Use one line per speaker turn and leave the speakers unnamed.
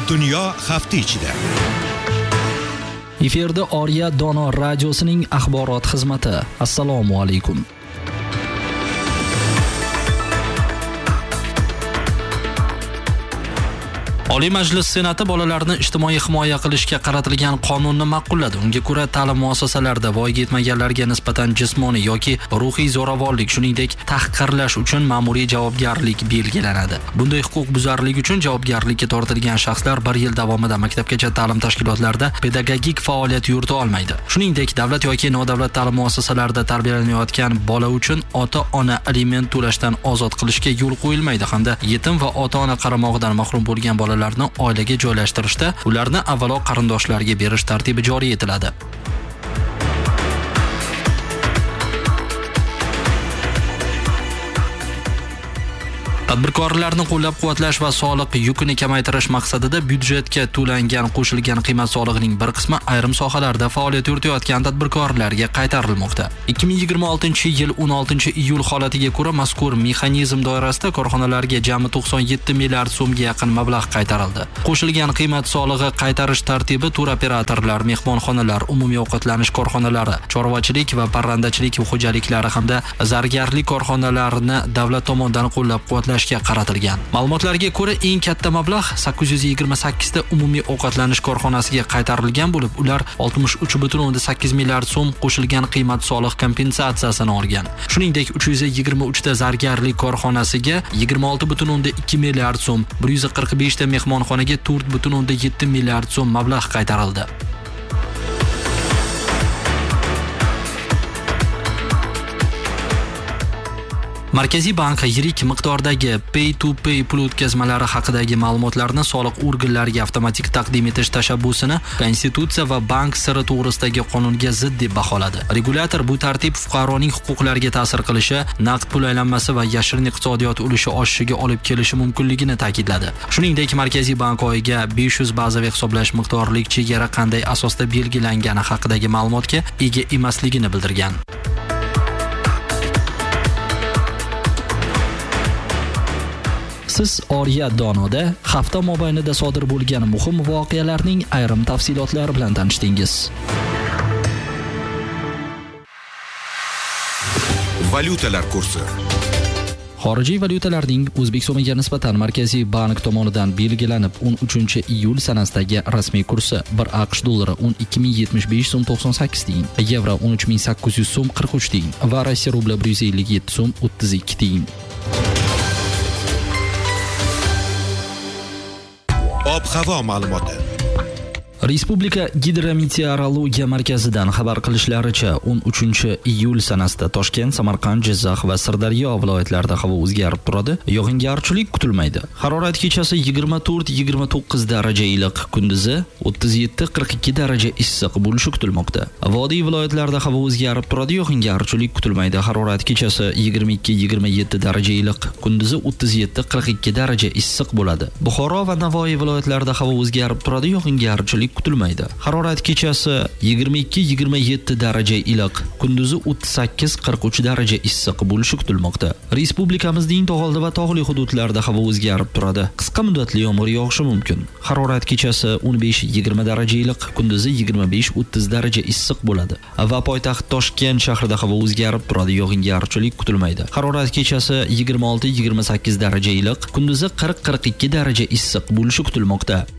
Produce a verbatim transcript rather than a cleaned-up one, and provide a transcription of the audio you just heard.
Dunyo hafta ichida.
Efirda Oriya Dono radiosining axborot xizmati. Assalomu alaykum. Oliy Majlis Senati bolalarni ijtimoiy himoya qilishga qaratilgan qonunni ma'qulladi. Unga ko'ra, ta'lim muassasalarida voyaga yetmaganlarga nisbatan jismoniy yoki ruhiy zo'ravonlik, shuningdek tahqirlash uchun ma'muriy javobgarlik belgilanadi. Bunday huquqbuzarlik uchun javobgarlikka tortilgan shaxslar bir yil davomida maktabgacha ta'lim tashkilotlarida pedagogik faoliyat yurita olmaydi. Shuningdek, davlat yoki nodavlat ta'lim muassasalarida tarbiyalanayotgan bola uchun ota-ona aliment to'lashdan ozod qilishga yo'l qo'yilmaydi hamda yetim va ota-ona qaramog'idan mahrum bo'lgan bolalar oilaga joylashtirishda ularni avvalo qarindoshlariga berish tartibi joriy etiladi. Tadbirkorlarni qo'llab-quvvatlash va soliq yukini kamaytirish maqsadida byudjetga to'langan qo'shilgan qiymat solig'ining bir qismi ayrim sohalarda faoliyat yuritayotgan tadbirkorlarga qaytarilmoqda. ikki ming yigirma oltinchi yil o'n oltinchi iyul holatiga ko'ra mazkur mexanizm doirasida korxonalarga jami to'qson yetti milliard so'mga yaqin mablag' qaytarildi. Qo'shilgan qiymat solig'i qaytarish tartibi turoperatorlar, mehmonxonalar, umumiy ovqatlanish korxonalari, chorvachilik va parrandachilik xo'jaliklari hamda zargarlik korxonalarini davlat tomonidan qo'llab-quvvatlash qaratilgan. Ma'lumotlarga ko'ra, eng katta mablag' sakkiz yuz yigirma sakkiz ta umumiy ovqatlanish korxonasiga qaytarilgan bo'lib, ular oltmish uch butun o'ndan sakkiz milliard so'm qo'shilgan qiymat soliq kompensatsiyasini olgan. Shuningdek, uch yuz yigirma uch ta zargarlik korxonasiga yigirma olti butun o'ndan ikki milliard so'm, bir yuz qirq besh ta mehmonxonaga to'rt butun o'ndan yetti milliard so'm mablag' qaytarildi. Markaziy bank yirik miqdordagi pay-to-pay pul o'tkazmalari haqidagi ma'lumotlarni soliq organlariga avtomatik taqdim etish tashabbusini Konstitutsiya va bank siri to'g'risidagi qonunga zid deb baholadi. Regulyator bu tartib fuqaroning huquqlariga ta'sir qilishi, naqd pul aylanmasi va yashirin iqtisodiyot ulushi oshishiga olib kelishi mumkinligini ta'kidladi. Shuningdek, Markaziy bank oyiga besh yuz bazaviy hisoblash miqdorlik chegara qanday asosda belgilangani haqidagi ma'lumotga ega emasligini bildirgan. Siz Oriya Donoda hafta mobaynida sodir bo'lgan muhim voqealarning ayrim tafsilotlari bilan tanishdingiz.
Valyutalar kursi.
Xorijiy valyutalarning O'zbek so'miga nisbatan Markaziy bank tomonidan belgilanib o'n uchinchi iyul sanasidagi rasmiy kursi: bir AQSh dollari o'n ikki ming yetmish besh so'm to'qson sakkiz tiyin, yevro o'n uch ming sakkiz yuz so'm qirq uch tiyin va Rossiya rubli bir yuz ellik yetti so'm o'ttiz ikki tiyin.
Ob-havo ma'lumoti.
Respublika Gidrometeorologiya markazidan xabar qilishlaricha, o'n uchinchi iyul sanasida Toshkent, Samarqand, Jizzax va Sirdaryo viloyatlarida havo o'zgarib turadi. Yog'ingarchilik kutilmaydi. Harorat kechasi yigirma to'rt yigirma to'qqiz daraja iliq, kunduzi o'ttiz yetti qirq ikki daraja issiq bo'lishi kutilmoqda. Vodiy viloyatlarida havo o'zgarib turadi, yog'ingarchilik kutilmaydi. Harorat kechasi yigirma ikki yigirma yetti daraja iliq, kunduzi o'ttiz yetti qirq ikki daraja issiq bo'ladi. Buxoro va Navoiy viloyatlarida havo o'zgarib turadi, yog'ingarchilik kutilmaydi. Harorat kechasi yigirma ikki yigirma yetti daraja iliq, kunduzi o'ttiz sakkiz qirq uch daraja issiq bo'lishi kutilmoqda. Respublikamizning tog'oldi va tog'li hududlarida havo o'zgarib turadi. Qisqa muddatli yomg'ir yog'ishi mumkin. Harorat kechasi o'n besh yigirma daraja iliq, kunduzi yigirma besh o'ttiz daraja issiq bo'ladi. Va poytaxt Toshkent shahrida havo o'zgarib turadi, yog'ingarchilik kutilmaydi. Harorat kechasi yigirma olti yigirma sakkiz daraja iliq, kunduzi qirq qirq ikki daraja issiq bo'lishi kutilmoqda.